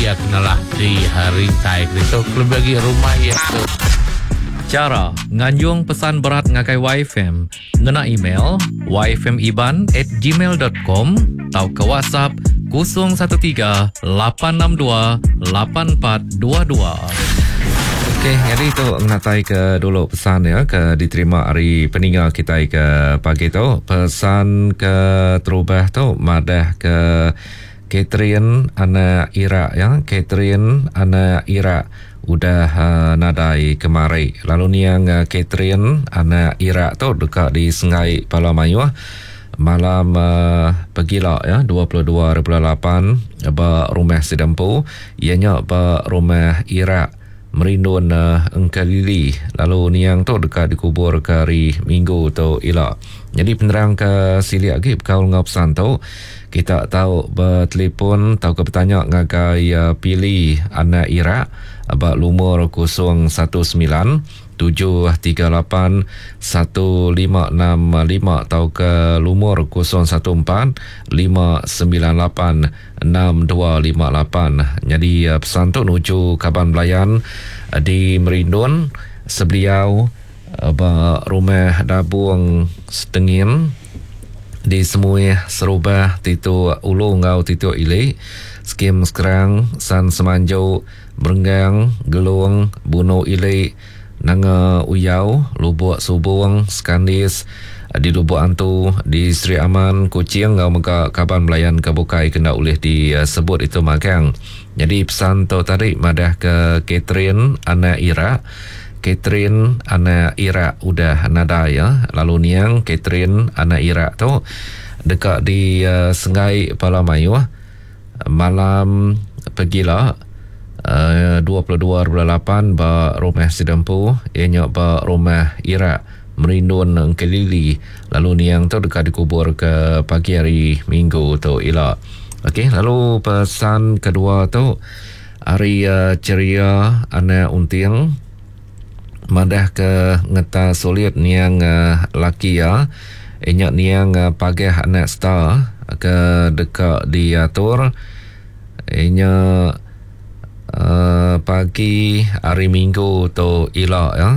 ia kenalah di hari tai itu lebih bagi rumah ia tu. Cara nganjung pesan berat ngakai YFM ngena email yfmiban@gmail.com atau ke WhatsApp 013-862-8422. Okey, jadi tu ngatai ke dulu pesan ya ke diterima hari peninggal kita ke pagi tu. Pesan ke terubah tu madah ke Catherine anak Ira ya. Catherine anak Ira udah nadai kemari. Lalu ni yang Catherine anak Ira tu dekat di Sungai Palamayu malam pagila ya 22.8 ba rumah Sedempu ianya ba rumah Ira merindun engkalili. Lalu ni yang tu dekat dikubur ke hari Minggu tu ila. Jadi penerang ke sili lagi berkaul dengan pesan tu kita tahu bertelefon tahu ke bertanya ngakai pilih anak Ira abak lumur 017381565 atau ke lumur 0145986258. Jadi pesan tu nuju Kaban Belayan di Merindun sebeliau rumah Dabung Setengin di Semui Serubah Tito Ulu Ngau Tito Ile Skim Sekerang San Semanjau Berenggang Gelung Buno Ile Nanga Uyau Lubuk Subung Skandis di Lubuk Antu di Sri Aman Kucing Ngau Mega Kaban Belayan Kebukai kena oleh disebut itu makang. Jadi pesan tu tadi madah ke Catherine anak Ira. Catherine anak Ira udah nada ya. Lalu niang Catherine anak Ira tu dekat di Sungai Palamayu malam pagila 22.8 ba rumah Sedempu ianya ba rumah Ira merindun kelili. Lalu niang tu dekat dikubur ke pagi hari Minggu tu ila. Okey, lalu pesan kedua tu hari ceria anak unting madah ke ngeta sulit niang laki ya inyak niang pagih anak star ke dekat diatur inya pagi hari Minggu tu ila ya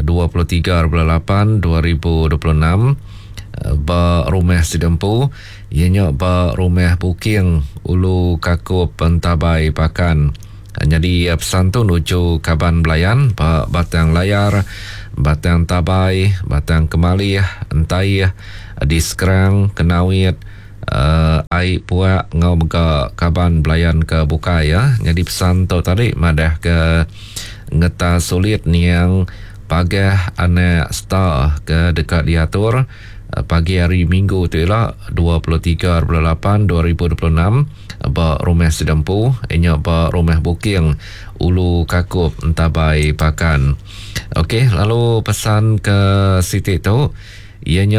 23.8/2026 ba rumah Sedempu ianya ba rumah Buking Ulu Kakup Pentabai Pakan. Jadi pesan tu nuju Kaban Belayan Batang Layar Batang Tabai Batang Kemali Entai di Sekerang Kenawit Ai Puak Ngau Mega Kaban Belayan ke Bukai ya. Jadi pesan tu tadi madah ke ngeta sulit niang pagah anak star ke dekat diatur pagi hari Minggu tu ialah 23.8/2026 ba rumah Sedempu ianya ba rumah Buking Ulu Kakup Entabai Pakan. Okey, lalu pesan ke Siti tu ianya